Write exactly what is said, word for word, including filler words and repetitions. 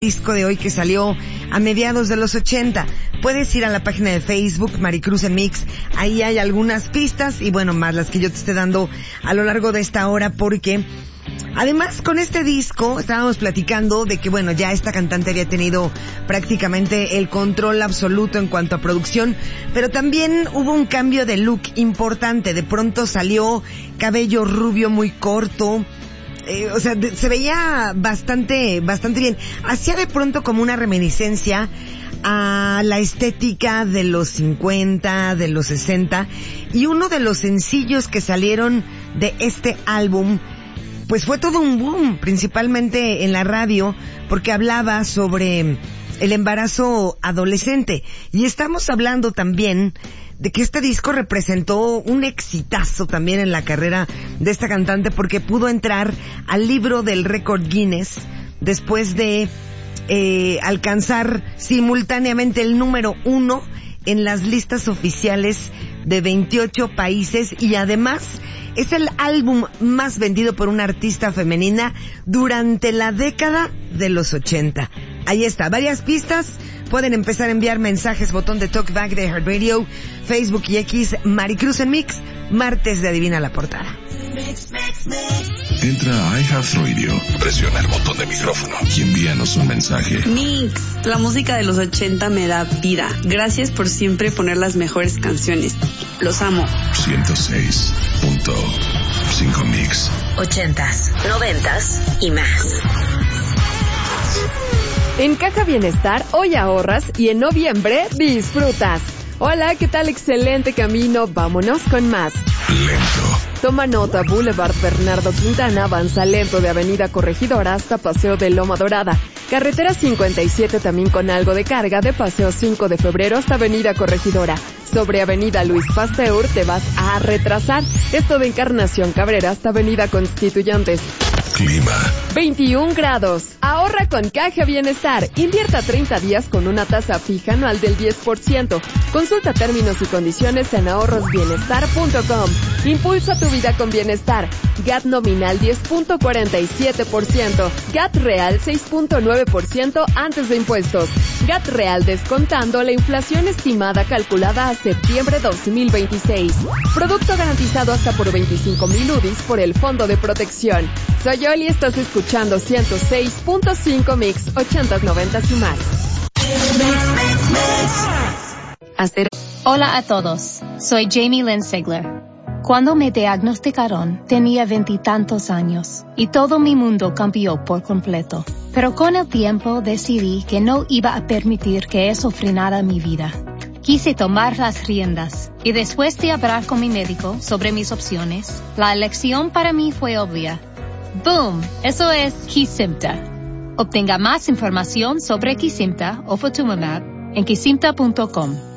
disco de hoy que salió a mediados de los ochenta. Puedes ir a la página de Facebook, Maricruz en Mix, ahí hay algunas pistas y bueno, más las que yo te esté dando a lo largo de esta hora, porque además con este disco estábamos platicando de que bueno, ya esta cantante había tenido prácticamente el control absoluto en cuanto a producción, pero también hubo un cambio de look importante. De pronto salió cabello rubio muy corto, Eh, o sea, de, se veía bastante, bastante bien. Hacía de pronto como una reminiscencia a la estética de los cincuenta, de los sesenta, y uno de los sencillos que salieron de este álbum, pues fue todo un boom, principalmente en la radio, porque hablaba sobre el embarazo adolescente. Y estamos hablando también de que este disco representó un exitazo también en la carrera de esta cantante, porque pudo entrar al libro del récord Guinness después de eh, alcanzar simultáneamente el número uno en las listas oficiales de veintiocho países, y además es el álbum más vendido por una artista femenina durante la década de los ochenta. Ahí está, varias pistas. Pueden empezar a enviar mensajes, botón de talkback de Heart Radio, Facebook y X, Maricruz en Mix, martes de Adivina la Portada. Entra a iHeartRadio, presiona el botón de micrófono y envíanos un mensaje. Mix, la música de los ochenta me da vida. Gracias por siempre poner las mejores canciones. Los amo. ciento seis punto cinco Mix. Ochentas, noventas y más. En Caja Bienestar hoy ahorras y en noviembre disfrutas. Hola, ¿qué tal? Excelente camino. Vámonos con más. Lento. Toma nota, Boulevard Bernardo Quintana avanza lento de Avenida Corregidora hasta Paseo de Loma Dorada. Carretera cincuenta y siete también con algo de carga de Paseo cinco de Febrero hasta Avenida Corregidora. Sobre Avenida Luis Pasteur te vas a retrasar. Esto de Encarnación Cabrera hasta Avenida Constituyentes. Clima. veintiún grados. Ahorra con Caja Bienestar. Invierta treinta días con una tasa fija anual del diez por ciento. Consulta términos y condiciones en ahorros bienestar punto com. Impulsa tu vida con bienestar. G A T nominal diez punto cuarenta y siete por ciento. G A T real seis punto nueve por ciento antes de impuestos. G A T real descontando la inflación estimada calculada a septiembre dos mil veintiséis. Producto garantizado hasta por veinticinco mil U D I S por el Fondo de Protección. Soy Yoli, estás escuchando ciento seis punto cinco Mix, ochentas, noventas y más. Hacer... Hola a todos, soy Jamie Lynn Sigler. Cuando me diagnosticaron, tenía veintitantos años y todo mi mundo cambió por completo. Pero con el tiempo decidí que no iba a permitir que eso frenara mi vida. Quise tomar las riendas y después de hablar con mi médico sobre mis opciones, la elección para mí fue obvia. ¡Boom! Eso es Kesimpta. Obtenga más información sobre Kesimpta o Ofatumumab en kesimpta punto com.